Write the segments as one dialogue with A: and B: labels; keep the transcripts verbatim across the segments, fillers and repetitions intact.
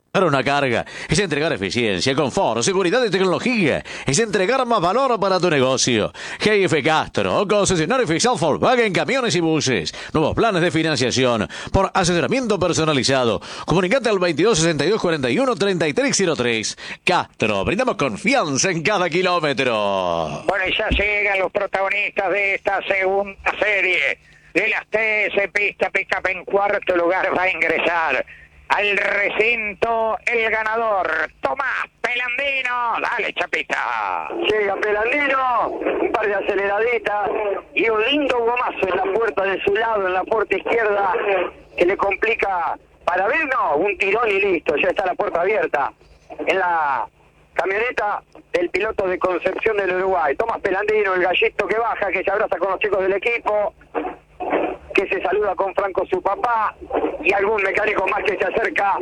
A: Dar una carga es entregar eficiencia, confort, seguridad y tecnología. Es entregar más valor para tu negocio. G F Castro, concesionario oficial Volkswagen Camiones y Buses. Nuevos planes de financiación por asesoramiento personalizado. Comunicate al veintidós sesenta y dos cuarenta y uno treinta y tres cero tres. Castro, brindamos confianza en cada kilómetro.
B: Bueno, y ya llegan los protagonistas de esta segunda serie de las T S Pista Pickup. En cuarto lugar va a ingresar al recinto el ganador, Tomás Pelandino. Dale, Chapita.
C: Llega Pelandino, un par de aceleraditas y un lindo gomazo en la puerta de su lado, en la puerta izquierda, que le complica para ver, no, un tirón y listo, ya está la puerta abierta en la camioneta del piloto de Concepción del Uruguay. Tomás Pelandino, el gallito que baja, que se abraza con los chicos del equipo, que se saluda con Franco su papá, y algún mecánico más que se acerca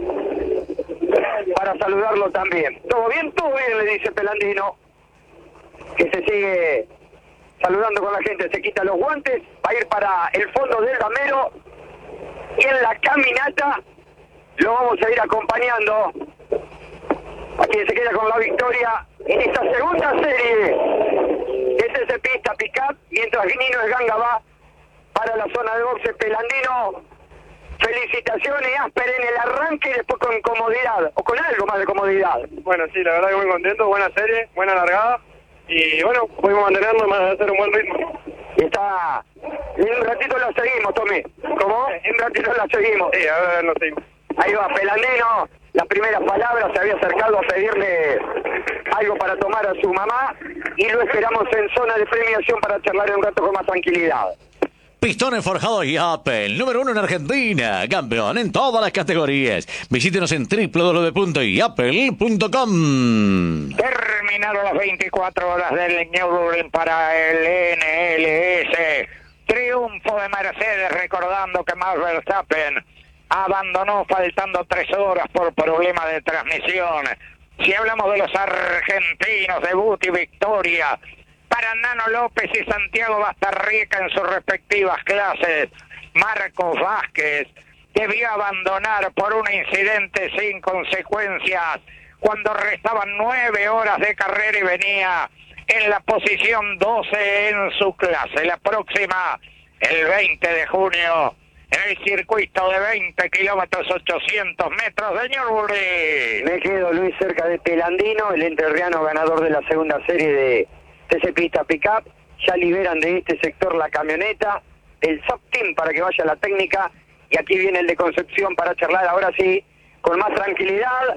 C: para saludarlo también. ¿Todo bien? Todo bien, le dice Pelandino, que se sigue saludando con la gente, se quita los guantes, va a ir para el fondo del damero, y en la caminata lo vamos a ir acompañando a quien se queda con la victoria en esta segunda serie de T S Pista Pickup, mientras Nino Esganga va para la zona de boxe. Pelandino, felicitaciones, áspera en el arranque y después con comodidad, o con algo más de comodidad.
D: Bueno, sí, la verdad que muy contento, buena serie, buena largada, y bueno, pudimos mantenernos, más de hacer un buen ritmo.
C: Y está, en un ratito la seguimos, Tommy. ¿Cómo? En un ratito la seguimos.
D: Sí, a ver, nos seguimos.
C: Ahí va Pelandino, las primeras palabras, se había acercado a pedirle algo para tomar a su mamá, y lo esperamos en zona de premiación para charlar un rato con más tranquilidad.
A: Pistones forjados y Apple, número uno en Argentina, campeón en todas las categorías. Visítenos en doble u doble u doble u punto i apple punto com.
B: Terminaron las veinticuatro horas del Nürburgring para el N L S. Triunfo de Mercedes, recordando que Max Verstappen abandonó faltando tres horas por problema de transmisión. Si hablamos de los argentinos, debut y victoria para Nano López y Santiago Bastarrica en sus respectivas clases. Marcos Vázquez debió abandonar por un incidente sin consecuencias cuando restaban nueve horas de carrera y venía en la posición doce en su clase. La próxima, el veinte de junio, en el circuito de veinte kilómetros, ochocientos metros de Nürburgring.
C: Me quedo, Luis, cerca de Pelandino, el entrerriano ganador de la segunda serie de T S Pista Pickup. Ya liberan de este sector la camioneta, el sub-team para que vaya la técnica, y aquí viene el de Concepción para charlar ahora sí, con más tranquilidad.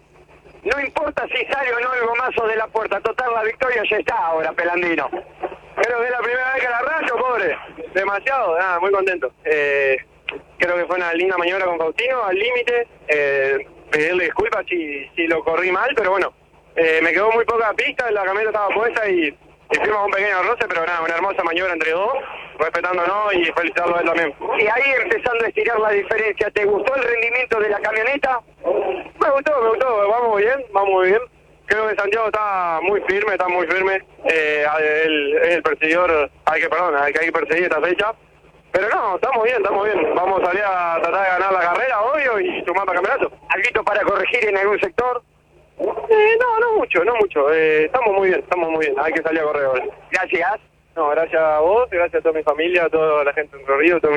C: No importa si sale o no el gomazo de la puerta, total la victoria ya está ahora, Pelandino.
D: Creo que es la primera vez que la rayo, pobre. Demasiado, nada, muy contento. Eh, creo que fue una linda maniobra con Faustino, al límite. Eh, pedirle disculpas si, si lo corrí mal, pero bueno, eh, me quedó muy poca pista, la camioneta estaba puesta y hicimos un pequeño roce, pero nada, una hermosa maniobra entre dos, respetándonos y felicitarlo a él también.
C: Y ahí empezando a estirar la diferencia, ¿te gustó el rendimiento de la camioneta?
D: Me gustó, me gustó, vamos muy bien, vamos muy bien. Creo que Santiago está muy firme, está muy firme. Eh, él es el perseguidor, hay que, perdón, hay que, hay que perseguir esta fecha. Pero no, estamos bien, estamos bien. Vamos a salir a tratar de ganar la carrera, obvio, y sumar para campeonato.
C: ¿Algo para corregir en algún sector?
D: Eh, no, no mucho, no mucho. Eh, estamos muy bien, estamos muy bien. Hay que salir a correr ahora.
C: Gracias.
D: No, gracias a vos, gracias a toda mi familia, a toda la gente de Entre Ríos,